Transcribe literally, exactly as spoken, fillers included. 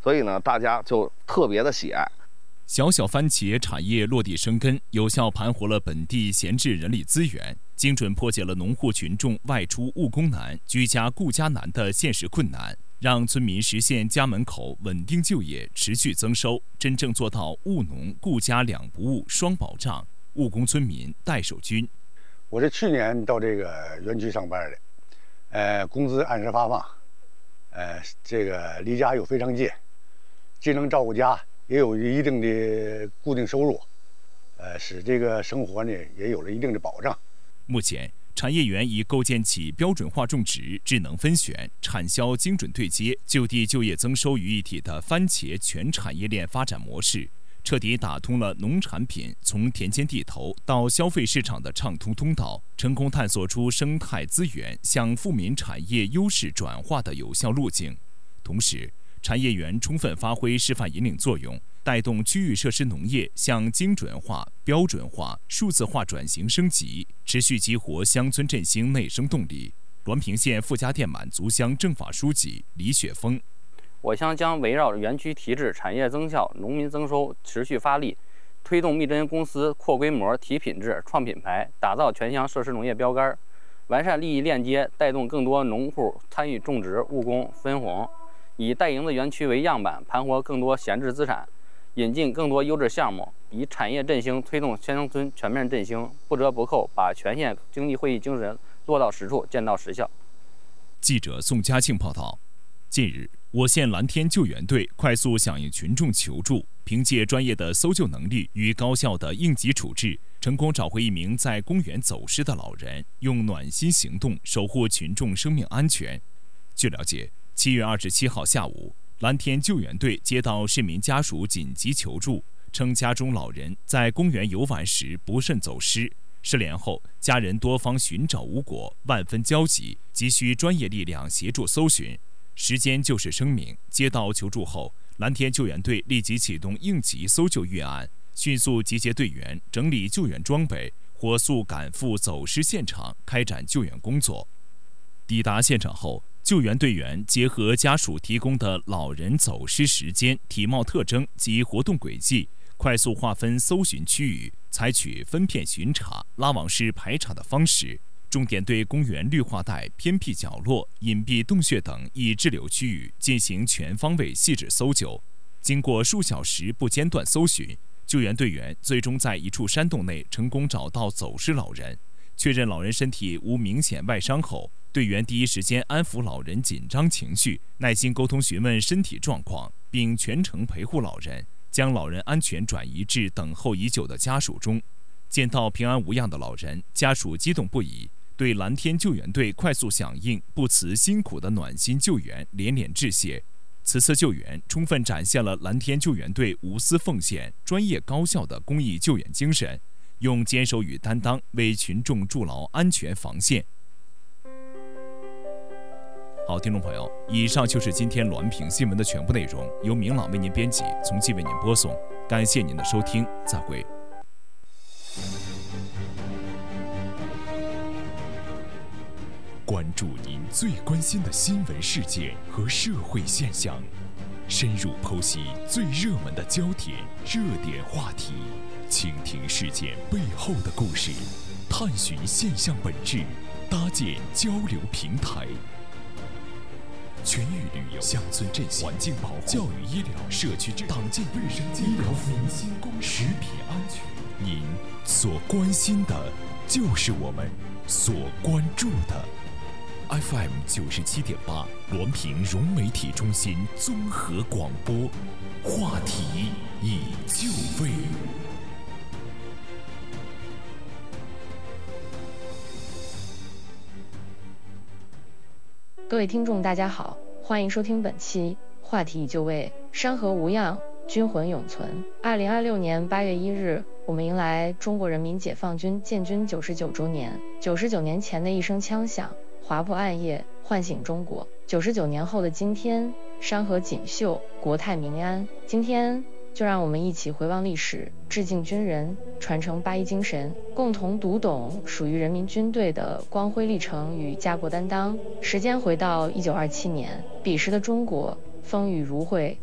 所以呢，大家就特别的喜爱。 小小番茄产业落地生根，有效盘活了本地闲置人力资源，精准破解了农户群众外出务工难、居家顾家难的现实困难，让村民实现家门口稳定就业、持续增收，真正做到务农顾家两不误、双保障，务工村民代守军。 我是去年到这个园区上班的，呃，工资按时发放，呃，这个离家又非常近，既能照顾家，也有一定的固定收入，呃，使这个生活呢也有了一定的保障。 目前，产业园已构建起标准化种植、智能分选、产销精准对接、就地就业增收于一体的番茄全产业链发展模式，彻底打通了农产品从田间地头到消费市场的畅通通道，成功探索出生态资源向富民产业优势转化的有效路径。同时，产业园充分发挥示范引领作用，带动区域设施农业向精准化、标准化、数字化转型升级，持续激活乡村振兴内生动力。滦平县傅家店满族乡政法书记李雪峰： 我乡将围绕园区提质、产业增效、农民增收持续发力，推动密侦公司扩规模、提品质、创品牌，打造全乡设施农业标杆，完善利益链接，带动更多农户参与种植、务工、分红。以带营的园区为样板，盘活更多闲置资产，引进更多优质项目，以产业振兴推动乡村全面振兴，不折不扣把全县经济会议精神落到实处，见到实效。 记者宋佳庆报道。近日，我县蓝天救援队快速响应群众求助，凭借专业的搜救能力与高效的应急处置，成功找回一名在公园走失的老人，用暖心行动守护群众生命安全。据了解，七月二十七号下午，蓝天救援队接到市民家属紧急求助，称家中老人在公园游玩时不慎走失，失联后家人多方寻找无果，万分焦急，急需专业力量协助搜寻。时间就是生命，接到求助后，蓝天救援队立即启动应急搜救预案，迅速集结队员，整理救援装备，火速赶赴走失现场，开展救援工作。抵达现场后，救援队员结合家属提供的老人走失时间、体貌特征及活动轨迹，快速划分搜寻区域，采取分片巡查、拉网式排查的方式，重点对公园绿化带、偏僻角落、隐蔽洞穴等易滞留区域进行全方位细致搜救。经过数小时不间断搜寻，救援队员最终在一处山洞内成功找到走失老人。确认老人身体无明显外伤后，队员第一时间安抚老人紧张情绪，耐心沟通询问身体状况，并全程陪护老人，将老人安全转移至等候已久的家属中。见到平安无恙的老人，家属激动不已，对蓝天救援队快速响应、不辞辛苦的暖心救援连连致谢。此次救援充分展现了蓝天救援队无私奉献、专业高效的公益救援精神，用坚守与担当为群众筑牢安全防线。好，听众朋友，以上就是今天滦平新闻的全部内容，由明朗为您编辑，从纪为您播送。感谢您的收听，再会。关注您最关心的新闻事件和社会现象，深入剖析最热门的焦点、热点话题，倾听事件背后的故事，探寻现象本质，搭建交流平台。全域旅游、乡村振兴、环境保护、教育医疗、社区党建卫生、医疗民心公食品安全，您所关心的，就是我们所关注的。F M 九十七点八，滦平融媒体中心综合广播，话题已就位。 各位听众大家好，欢迎收听本期话题已就位，山河无恙，军魂永存。二零二六年八月一日，我们迎来中国人民解放军建军九十九周年。九十九年前的一声枪响，划破暗夜，唤醒中国。九十九年后的今天，山河锦绣，国泰民安。今天就让我们一起回望历史，致敬军人，传承八一精神，共同读懂属于人民军队的光辉历程与家国担当。时间回到一九二七年，彼时的中国风雨如晦，